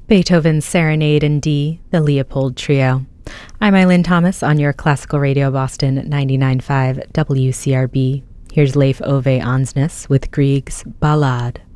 Beethoven's Serenade in D, the Leopold Trio. I'm Eileen Thomas on your Classical Radio Boston 99.5 WCRB. Here's Leif Ove Ansnes with Grieg's Ballade.